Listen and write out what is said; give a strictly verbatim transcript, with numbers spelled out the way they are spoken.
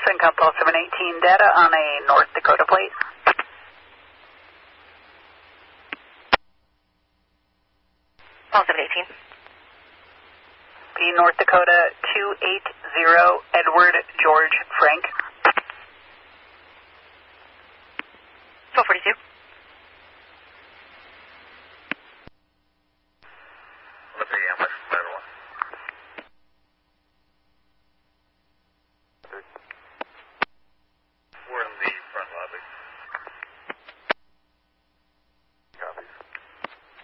Syncom Pulse seven eighteen data on a North Dakota plate. Pulse seven eighteen. The North Dakota two eight zero Edward George Frank. twelve forty-two.